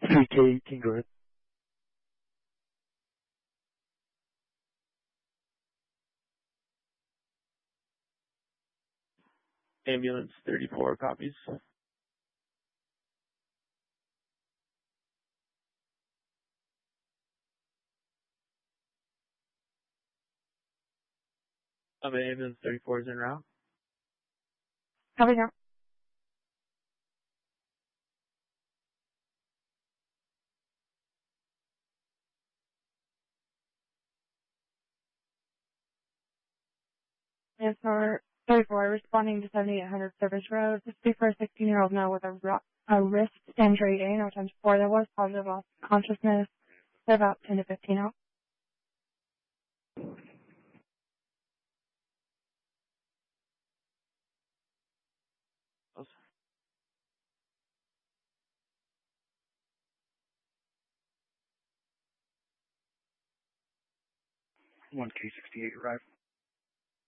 3K Kingreth. Ambulance 34 copies. Ambulance 34 is en route. Copy now. Answer 34, responding to 7800 Service Road. This is for a 16-year-old male with a wrist injury, ANO times 4. There was positive loss of consciousness. They're about 10 to 15 out. Close. 1K68 arrived.